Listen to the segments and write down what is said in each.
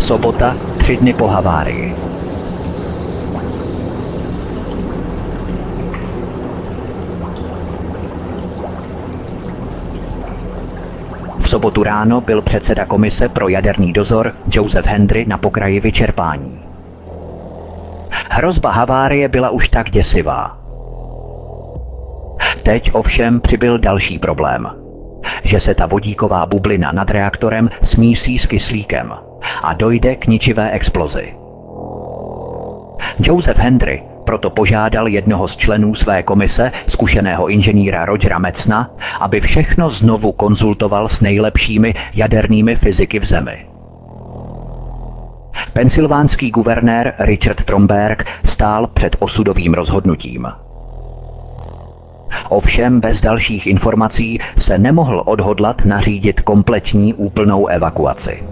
Sobota, 3 dny po havárii. V sobotu ráno byl předseda komise pro jaderný dozor Joseph Hendry na pokraji vyčerpání. Hrozba havárie byla už tak děsivá. Teď ovšem přibyl další problém. Že se ta vodíková bublina nad reaktorem smísí s kyslíkem a dojde k ničivé explozi. Joseph Hendry proto požádal jednoho z členů své komise, zkušeného inženýra Rogera Madsona, aby všechno znovu konzultoval s nejlepšími jadernými fyziky v zemi. Pensylvánský guvernér Richard Tromberg stál před osudovým rozhodnutím. Ovšem bez dalších informací se nemohl odhodlat nařídit kompletní úplnou evakuaci.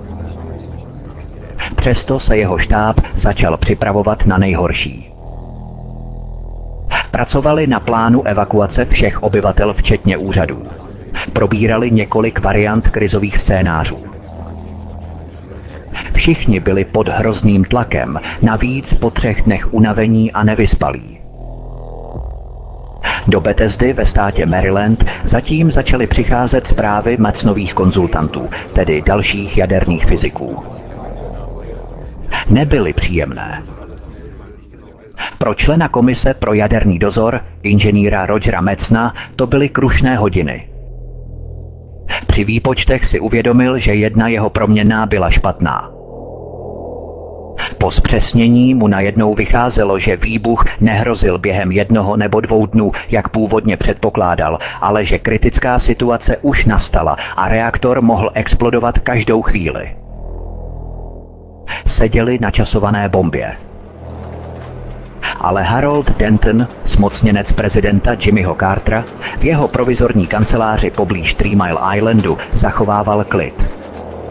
Přesto se jeho štáb začal připravovat na nejhorší. Pracovali na plánu evakuace všech obyvatel včetně úřadů. Probírali několik variant krizových scénářů. Všichni byli pod hrozným tlakem, navíc po 3 dnech unavení a nevyspalí. Do Bethesdy ve státě Maryland zatím začaly přicházet zprávy Madsonových konzultantů, tedy dalších jaderných fyziků. Nebyly příjemné. Pro člena komise pro jaderný dozor, inženýra Rogera Madsona, to byly krušné hodiny. Při výpočtech si uvědomil, že jedna jeho proměnná byla špatná. Po zpřesnění mu najednou vycházelo, že výbuch nehrozil během 1 nebo 2 dnů, jak původně předpokládal, ale že kritická situace už nastala a reaktor mohl explodovat každou chvíli. Seděli na časované bombě. Ale Harold Denton, zmocněnec prezidenta Jimmyho Cartera, v jeho provizorní kanceláři poblíž 3 Mile Islandu zachovával klid.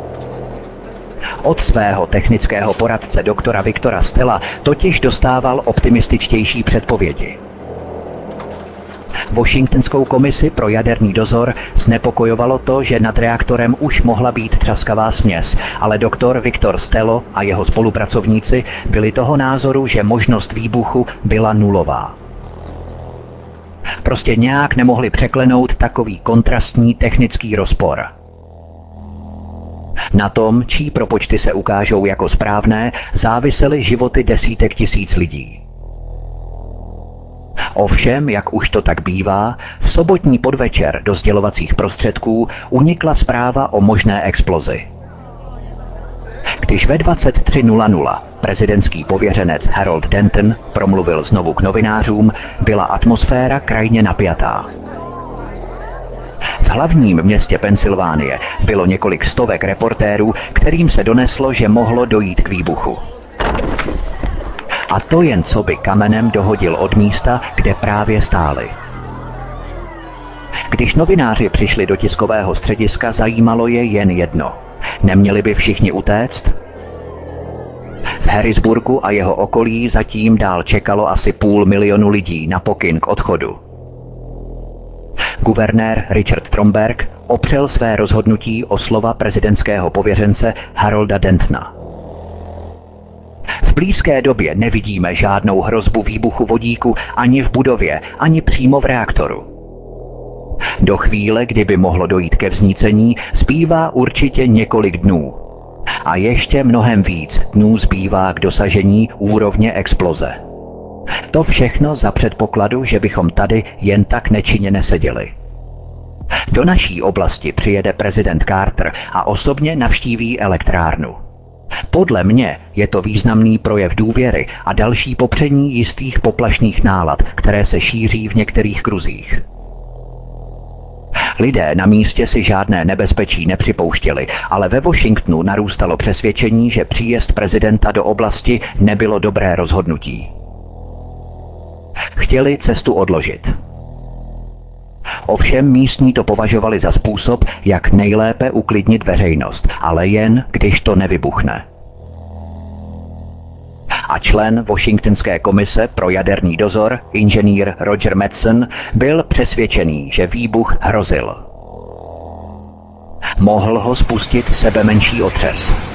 Od svého technického poradce doktora Viktora Stella totiž dostával optimističtější předpovědi. Washingtonskou komisi pro jaderný dozor znepokojovalo to, že nad reaktorem už mohla být třaskavá směs, ale doktor Viktor Stella a jeho spolupracovníci byli toho názoru, že možnost výbuchu byla nulová. Prostě nějak nemohli překlenout takový kontrastní technický rozpor. Na tom, čí propočty se ukážou jako správné, závisely životy desítek tisíc lidí. Ovšem, jak už to tak bývá, v sobotní podvečer do sdělovacích prostředků unikla zpráva o možné explozi. Když ve 23:00 prezidentský pověřenec Harold Denton promluvil znovu k novinářům, byla atmosféra krajně napjatá. V hlavním městě Pensylvánie bylo několik stovek reportérů, kterým se doneslo, že mohlo dojít k výbuchu. A to jen co by kamenem dohodil od místa, kde právě stáli. Když novináři přišli do tiskového střediska, zajímalo je jen jedno. Neměli by všichni utéct? V Harrisburgu a jeho okolí zatím dál čekalo asi 500 000 lidí na pokyn k odchodu. Guvernér Richard Tromberg opřel své rozhodnutí o slova prezidentského pověřence Harolda Dentona. V blízké době nevidíme žádnou hrozbu výbuchu vodíku ani v budově, ani přímo v reaktoru. Do chvíle, kdy by mohlo dojít ke vznícení, zbývá určitě několik dnů. A ještě mnohem víc dnů zbývá k dosažení úrovně exploze. To všechno za předpokladu, že bychom tady jen tak nečinně neseděli. Do naší oblasti přijede prezident Carter a osobně navštíví elektrárnu. Podle mě je to významný projev důvěry a další popření jistých poplašných nálad, které se šíří v některých kruzích. Lidé na místě si žádné nebezpečí nepřipouštěli, ale ve Washingtonu narůstalo přesvědčení, že příjezd prezidenta do oblasti nebylo dobré rozhodnutí. Chtěli cestu odložit. Ovšem místní to považovali za způsob, jak nejlépe uklidnit veřejnost, ale jen, když to nevybuchne. A člen Washingtonské komise pro jaderný dozor, inženýr Roger Madson, byl přesvědčený, že výbuch hrozil. Mohl ho spustit sebemenší otřes.